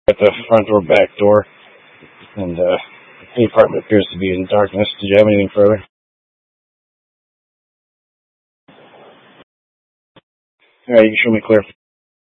at the front door, back door, and the apartment appears to be in darkness. Did you have anything further? All right, you can show me clear.